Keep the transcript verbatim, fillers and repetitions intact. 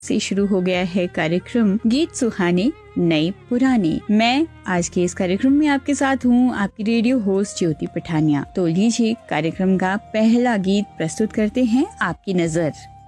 से शुरू हो गया है कार्यक्रम गीत सुहाने नए पुराने। मैं आज के इस कार्यक्रम में आपके साथ हूँ, आपकी रेडियो होस्ट ज्योति पठानिया। तो लीजिए कार्यक्रम का पहला गीत प्रस्तुत करते हैं, आपकी नजर।